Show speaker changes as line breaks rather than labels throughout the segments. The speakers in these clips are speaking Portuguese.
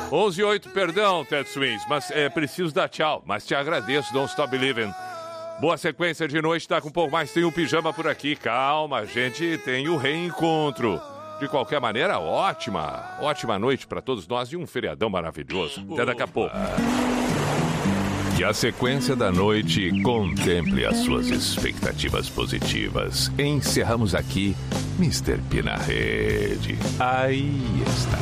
11:08, perdão, Ted Swings, mas é preciso dar tchau. Mas te agradeço, Don't Stop Believing. Boa sequência de noite, tá com um pouco mais, tem o pijama por aqui. Calma, gente, tem o reencontro. De qualquer maneira, ótima noite para todos nós e um feriadão maravilhoso. Até daqui a pouco. Que a sequência da noite contemple as suas expectativas positivas. Encerramos aqui Mr. P na rede. Aí está.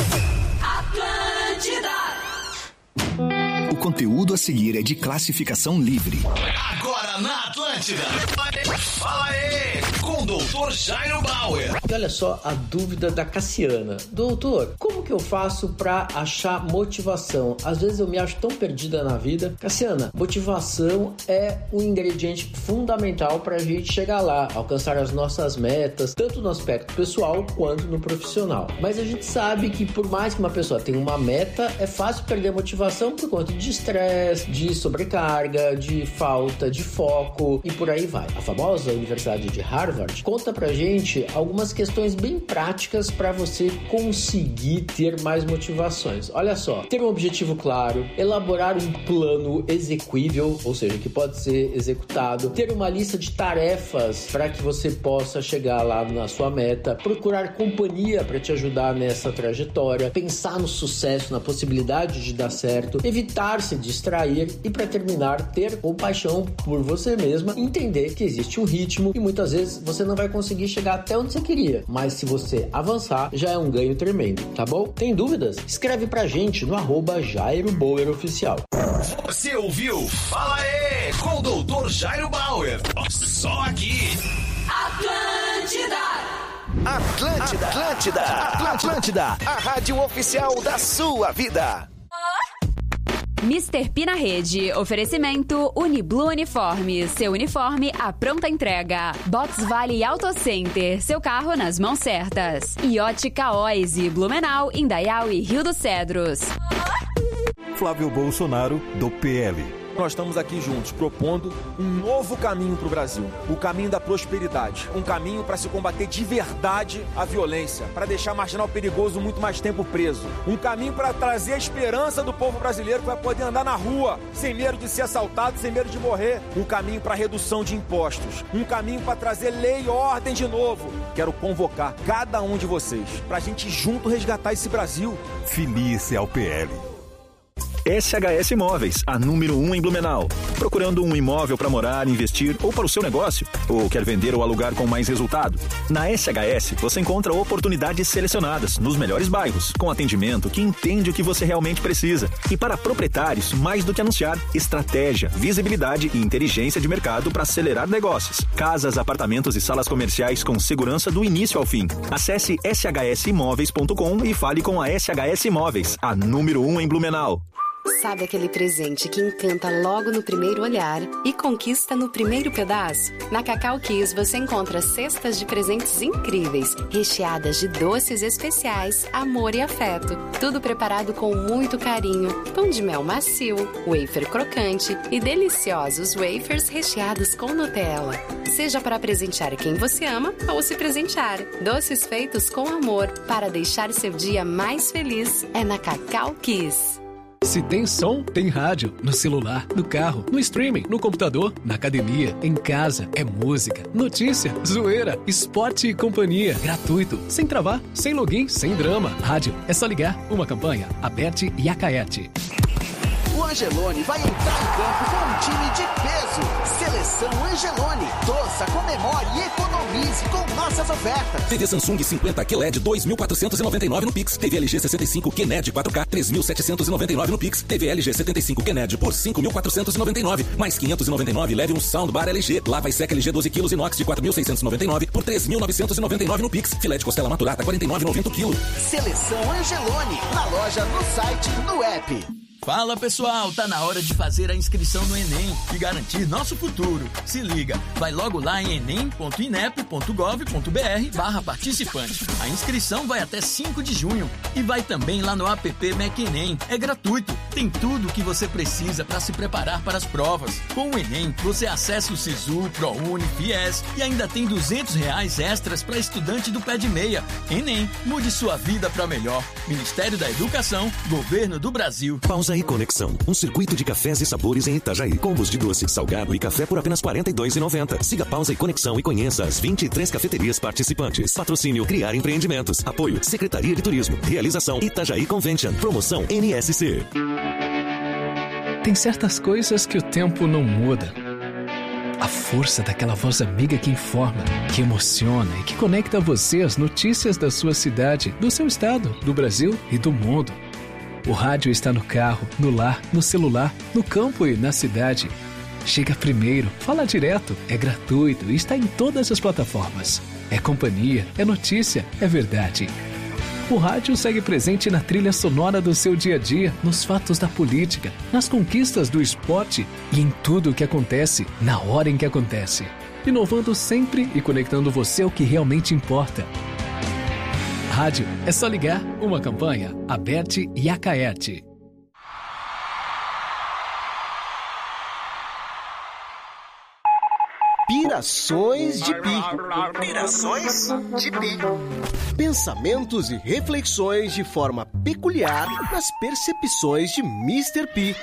O conteúdo a seguir é de classificação livre.
Agora na Atlântida. Fala aí, com o Dr. Jairo Bauer.
E olha só a dúvida da Cassiana. Doutor, como que eu faço pra achar motivação? Às vezes eu me acho tão perdida na vida. Cassiana, motivação é um ingrediente fundamental pra gente chegar lá, alcançar as nossas metas, tanto no aspecto pessoal quanto no profissional. Mas a gente sabe que por mais que uma pessoa tenha uma meta, é fácil perder a motivação por conta de estresse, de sobrecarga, de falta de foco e por aí vai. A famosa Universidade de Harvard conta pra gente algumas questões bem práticas para você conseguir ter mais motivações. Olha só, ter um objetivo claro, elaborar um plano execuível, ou seja, que pode ser executado, ter uma lista de tarefas para que você possa chegar lá na sua meta, procurar companhia para te ajudar nessa trajetória, pensar no sucesso, na possibilidade de dar certo, evitar se distrair e, para terminar, ter compaixão por você mesma, entender que existe um ritmo e muitas vezes você não vai conseguir chegar até onde você queria, mas se você avançar, já é um ganho tremendo, tá bom? Tem dúvidas? Escreve pra gente no @Jairo Bauer Oficial.
Você ouviu? Fala aí, com o Dr. Jairo Bauer. Só aqui.
Atlântida, a rádio oficial da sua vida.
Mr. P na rede. Oferecimento Uniblu Uniformes. Seu uniforme à pronta entrega. Box Vale Auto Center. Seu carro nas mãos certas. E Ótica Oise, Blumenau, Indaial e Rio dos Cedros.
Flávio Bolsonaro, do PL. Nós estamos aqui juntos propondo um novo caminho para o Brasil, o caminho da prosperidade, um caminho para se combater de verdade a violência, para deixar marginal perigoso muito mais tempo preso, um caminho para trazer a esperança do povo brasileiro que vai poder andar na rua sem medo de ser assaltado, sem medo de morrer, um caminho para redução de impostos, um caminho para trazer lei e ordem de novo. Quero convocar cada um de vocês para a gente junto resgatar esse Brasil.
Feliz ao PL.
SHS Imóveis, a número 1 em Blumenau. Procurando um imóvel para morar, investir ou para o seu negócio? Ou quer vender ou alugar com mais resultado? Na SHS, você encontra oportunidades selecionadas nos melhores bairros, com atendimento que entende o que você realmente precisa. E para proprietários, mais do que anunciar, estratégia, visibilidade e inteligência de mercado para acelerar negócios. Casas, apartamentos e salas comerciais com segurança do início ao fim. Acesse shsimóveis.com e fale com a SHS Imóveis, a número 1 em Blumenau.
Sabe aquele presente que encanta logo no primeiro olhar e conquista no primeiro pedaço? Na Cacau Kiss você encontra cestas de presentes incríveis, recheadas de doces especiais, amor e afeto. Tudo preparado com muito carinho. Pão de mel macio, wafer crocante e deliciosos wafers recheados com Nutella. Seja para presentear quem você ama ou se presentear. Doces feitos com amor para deixar seu dia mais feliz é na Cacau Kiss.
Se tem som, tem rádio. No celular, no carro, no streaming, no computador, na academia, em casa. É música, notícia, zoeira, esporte e companhia. Gratuito, sem travar, sem login, sem drama. Rádio, é só ligar. Uma campanha, Aberte e Acaete.
O Angelone vai entrar em campo com um time de peso. Seleção Angelone. Torça, comemore e economize com nossas ofertas.
TV Samsung 50 QLED 2.499 no Pix. TV LG 65 QNED 4K 3.799 no Pix. TV LG 75 QNED por 5.499. Mais 599, leve um soundbar LG. Lava e seca LG 12 kg inox de 4.699 por 3.999 no Pix. Filé de costela maturata 49,90 kg.
Seleção Angelone. Na loja, no site, no app.
Fala pessoal, tá na hora de fazer a inscrição no Enem e garantir nosso futuro. Se liga, vai logo lá em enem.inep.gov.br/participante. A inscrição vai até 5 de junho e vai também lá no app Mac Enem. É gratuito tem tudo o que você precisa para se preparar para as provas. Com o Enem, você acessa o Sisu, ProUni, FIES e ainda tem R$200 extras para estudante do pé de meia. Enem, mude sua vida para melhor. Ministério da Educação, Governo do Brasil.
Pausa e Conexão, um circuito de cafés e sabores em Itajaí. Combos de doce, salgado e café por apenas R$ 42,90. Siga Pausa e Conexão e conheça as 23 cafeterias participantes. Patrocínio Criar Empreendimentos. Apoio Secretaria de Turismo. Realização Itajaí Convention. Promoção NSC.
Tem certas coisas que o tempo não muda. A força daquela voz amiga que informa, que emociona e que conecta você às notícias da sua cidade, do seu estado, do Brasil e do mundo. O rádio está no carro, no lar, no celular, no campo e na cidade. Chega primeiro, fala direto, é gratuito e está em todas as plataformas. É companhia, é notícia, é verdade. O rádio segue presente na trilha sonora do seu dia a dia, nos fatos da política, nas conquistas do esporte e em tudo o que acontece, na hora em que acontece. Inovando sempre e conectando você ao que realmente importa. Rádio é só ligar. Uma campanha, Aberte e Acaerte.
Pirações de Pi. Pirações de Pi. Pensamentos e reflexões de forma peculiar nas percepções de Mr. P.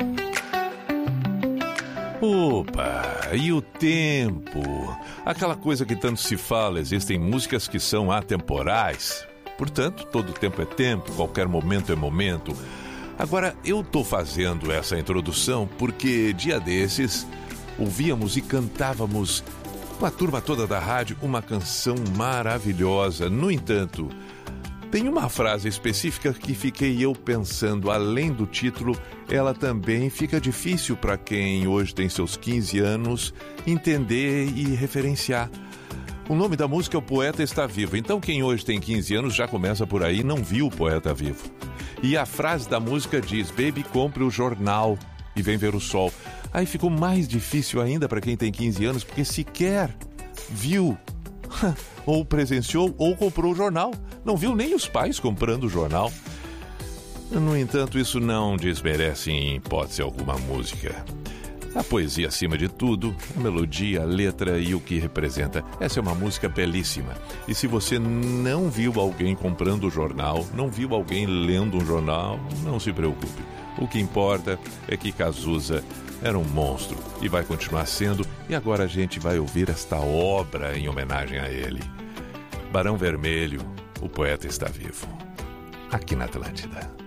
Opa, e o tempo? Aquela coisa que tanto se fala, existem músicas que são atemporais. Portanto, todo tempo é tempo, qualquer momento é momento. Agora, eu tô fazendo essa introdução porque dia desses ouvíamos e cantávamos com a turma toda da rádio uma canção maravilhosa. No entanto, tem uma frase específica que fiquei eu pensando, além do título, ela também fica difícil para quem hoje tem seus 15 anos entender e referenciar. O nome da música é O Poeta Está Vivo. Então quem hoje tem 15 anos já começa por aí, não viu o poeta vivo. E a frase da música diz: baby, compre o jornal e vem ver o sol. Aí ficou mais difícil ainda para quem tem 15 anos, porque sequer viu, ou presenciou, ou comprou o jornal. Não viu nem os pais comprando o jornal. No entanto, isso não desmerece em hipótese alguma música. A poesia acima de tudo, a melodia, a letra e o que representa. Essa é uma música belíssima. E se você não viu alguém comprando o jornal, não viu alguém lendo um jornal, não se preocupe. O que importa é que Cazuza era um monstro e vai continuar sendo, e agora a gente vai ouvir esta obra em homenagem a ele. Barão Vermelho, O Poeta Está Vivo, aqui na Atlântida.